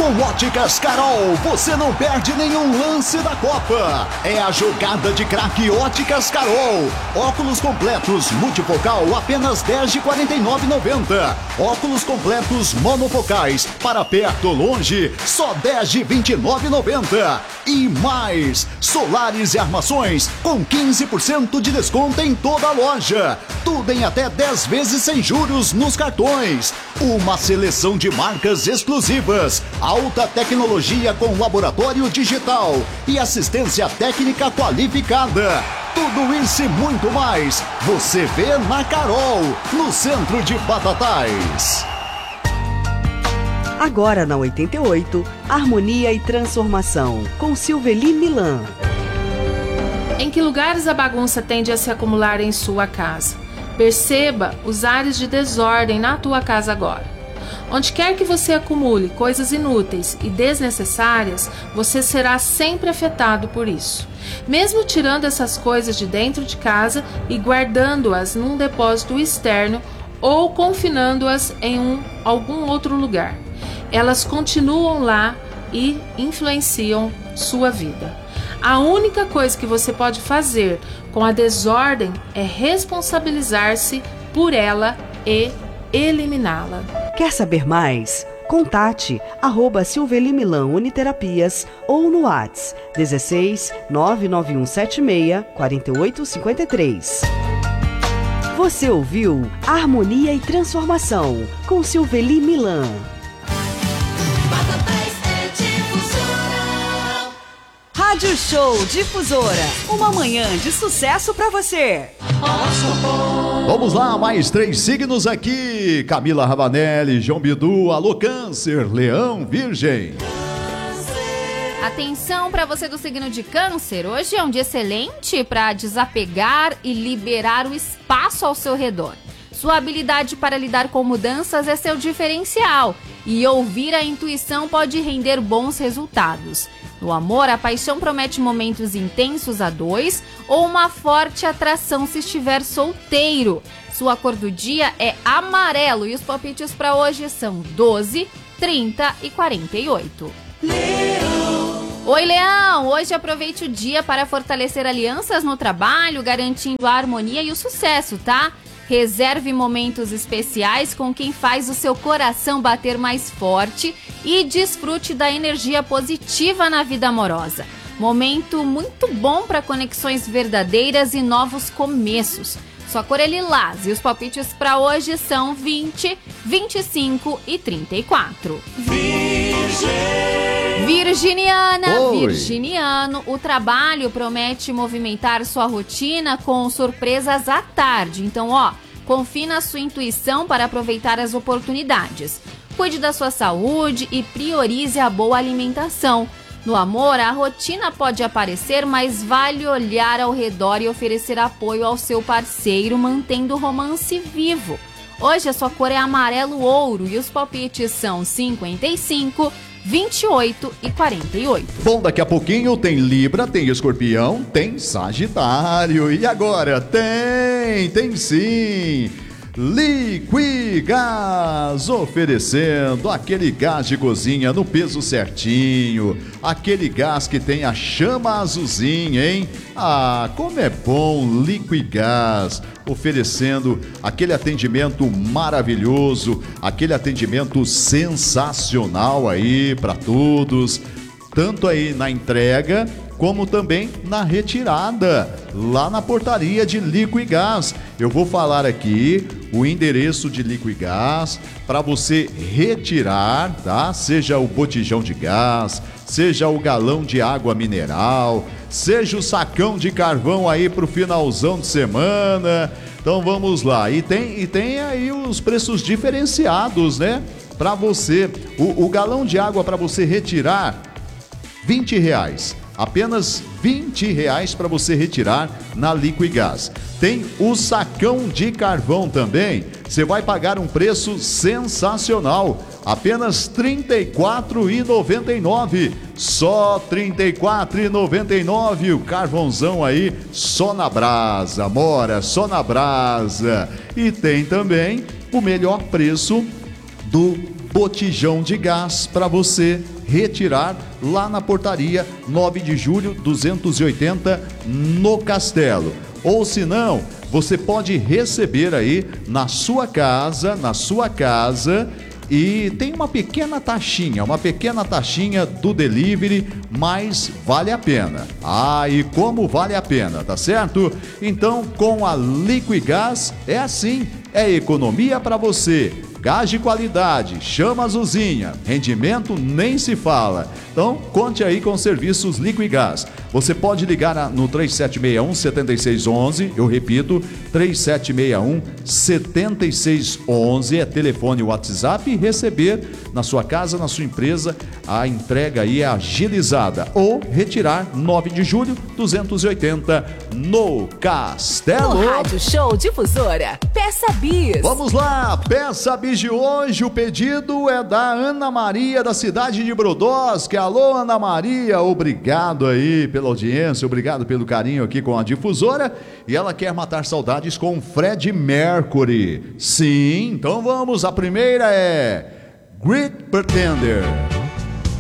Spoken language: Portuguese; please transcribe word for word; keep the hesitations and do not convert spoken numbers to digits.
Com Óticas Carol, você não perde nenhum lance da Copa. É a jogada de craque Óticas Carol. Óculos completos multifocal apenas dez de quarenta e nove reais e noventa centavos. Óculos completos monofocais para perto ou longe, só dez de vinte e nove reais e noventa centavos. E mais, solares e armações com quinze por cento de desconto em toda a loja. Tudo em até dez vezes sem juros nos cartões. Uma seleção de marcas exclusivas, alta tecnologia com laboratório digital e assistência técnica qualificada. Tudo isso e muito mais você vê na Carol, no centro de Batatais. Agora na oitenta e oito, Harmonia e Transformação, com Silveli Milan. Em que lugares a bagunça tende a se acumular em sua casa? Perceba os ares de desordem na tua casa agora. Onde quer que você acumule coisas inúteis e desnecessárias, você será sempre afetado por isso. Mesmo tirando essas coisas de dentro de casa e guardando-as num depósito externo ou confinando-as em um, algum outro lugar, elas continuam lá e influenciam sua vida. A única coisa que você pode fazer com a desordem é responsabilizar-se por ela e eliminá-la. Quer saber mais? Contate arroba Silveli Milan Uniterapias ou no WhatsApp dezesseis nove nove um sete seis quatro oito cinco três. Você ouviu Harmonia e Transformação com Silveli Milan. Rádio Show Difusora, uma manhã de sucesso pra você. Vamos lá, mais três signos aqui. Camila Ravanelli, João Bidu, alô Câncer, Leão, Virgem. Atenção para você do signo de Câncer, hoje é um dia excelente para desapegar e liberar o espaço ao seu redor. Sua habilidade para lidar com mudanças é seu diferencial e ouvir a intuição pode render bons resultados. No amor, a paixão promete momentos intensos a dois ou uma forte atração se estiver solteiro. Sua cor do dia é amarelo e os palpites para hoje são doze, trinta e quarenta e oito. Leão. Oi, Leão! Hoje aproveite o dia para fortalecer alianças no trabalho, garantindo a harmonia e o sucesso, tá? Reserve momentos especiais com quem faz o seu coração bater mais forte e desfrute da energia positiva na vida amorosa. Momento muito bom para conexões verdadeiras e novos começos. Sua cor é lilás e os palpites para hoje são vinte, vinte e cinco e trinta e quatro. Virgem. Virginiana, Oi. Virginiano, o trabalho promete movimentar sua rotina com surpresas à tarde. Então, ó, confie na sua intuição para aproveitar as oportunidades. Cuide da sua saúde e priorize a boa alimentação. No amor, a rotina pode aparecer, mas vale olhar ao redor e oferecer apoio ao seu parceiro, mantendo o romance vivo. Hoje a sua cor é amarelo ouro e os palpites são cinquenta e cinco, vinte e oito e quarenta e oito. Bom, daqui a pouquinho tem Libra, tem Escorpião, tem Sagitário. E agora? Tem, tem sim! Liquigás, oferecendo aquele gás de cozinha no peso certinho, aquele gás que tem a chama azulzinha, hein? Ah, como é bom Liquigás, oferecendo aquele atendimento maravilhoso, aquele atendimento sensacional aí para todos, tanto aí na entrega como também na retirada, lá na portaria de Liquigás. Eu vou falar aqui o endereço de Liquigás para você retirar, tá? Seja o botijão de gás, seja o galão de água mineral, seja o sacão de carvão aí pro finalzão de semana. Então vamos lá. E tem, e tem aí os preços diferenciados, né? Para você, o, o galão de água para você retirar, vinte reais. Apenas vinte reais para você retirar na Liquigás. Tem o sacão de carvão também. Você vai pagar um preço sensacional. Apenas trinta e quatro reais e noventa e nove centavos. Só trinta e quatro reais e noventa e nove centavos. O carvãozão aí só na brasa, mora, só na brasa. E tem também o melhor preço do botijão de gás para você retirar lá na portaria nove de julho duzentos e oitenta no Castelo. Ou se não, você pode receber aí na sua casa, na sua casa, e tem uma pequena taxinha, uma pequena taxinha do delivery, mas vale a pena. Ah, e como vale a pena, tá certo? Então, com a Liquigás é assim, é economia para você. Gás de qualidade, chama Azulzinha, rendimento nem se fala. Então, conte aí com os serviços Liquigás. Você pode ligar no três sete seis um, sete seis um um, eu repito, três sete seis um, sete seis um um, é telefone WhatsApp, e receber na sua casa, na sua empresa, a entrega aí é agilizada. Ou retirar nove de julho duzentos e oitenta no Castelo. No Rádio Show Difusora, Peça Bis. Vamos lá, Peça Bis de hoje, o pedido é da Ana Maria, da cidade de Brodowski. Alô, Ana Maria, obrigado aí pela audiência, obrigado pelo carinho aqui com a Difusora. E ela quer matar saudades com Fred Mercury. Sim, então vamos, a primeira é Great Pretender.